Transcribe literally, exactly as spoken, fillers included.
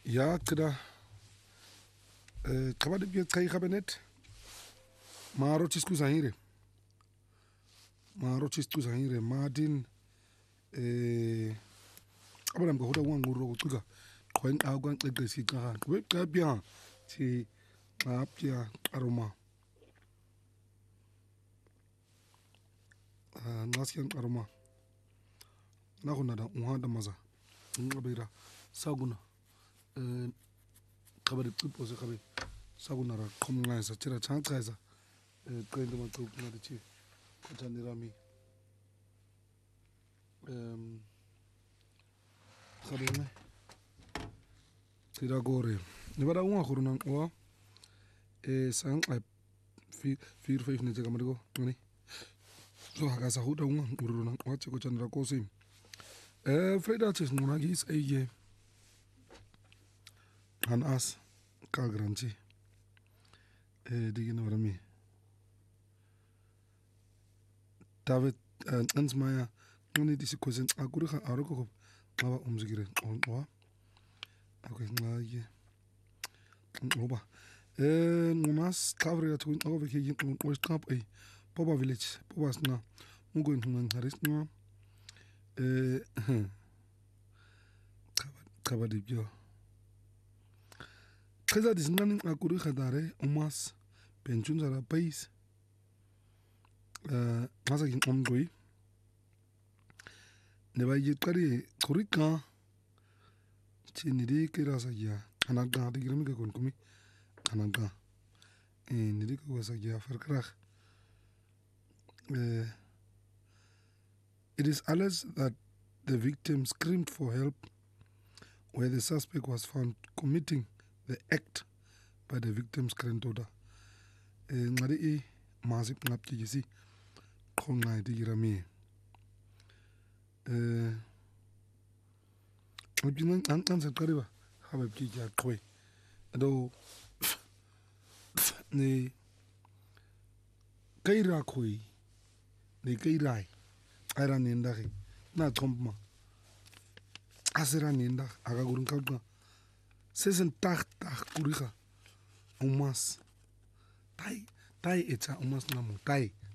Ja, kida. Kaba de kai cabinet. Maro chisku zahire. Maro chisku zahire. Martin. Eh. Abram go hoda wan nguro kuga. Kwen agwan tegesi kaha. Kwe kabia. Ti apia aroma. Ngasian aroma. Nakuna da unhada maza. Ngabira. Saguna. Eh. Kaba de tipo se kabe. Saguna ra komngaisa. Tira chankaisa. Eh. Kwen de mantu kuna de chi. Kochani rami. Um, Sabine Tira gore. Nebara unha khuruna wa e sang ai fir five ne tega marigo ngani. So haga sa huda unha uruna wa chiko chandra kosi. Eh Freda chis nuna gis eye. Han as ka granchi. Eh digin warami. David Ansmaya ngani disi kosen akuri kha aroko ngaba umzigire wa. Okay, ngaye. Oba. Eh, numas kavre ya tuin over here in West Camp eh Poba village. Poba sna. Mugo in hunan haris na. Eh, kaba di bio. Kaza dis nanin akuri khadare umas penchun zara pais. Eh, masa kin omgoi. Neba yikari kurika. Chinidi kirasa ya. Anaga di girmi ka kon kumi. Anaga. Eh, nidi ka wasa ya farkrach. Uh, it is alleged that the victim screamed for help where the suspect was found committing the act by the victim's granddaughter. Ngari e masip ngap kisi khonga di girami. Eh Ojinan an an sa kariba habab ki ja khoi. Ado ne kaira khoi. Ne kairai. Aira nenda khi na trompma. Asera nenda aga gurun kautna. Sesen tak tak kurika. Umas. Tai tai eta umas namu tai.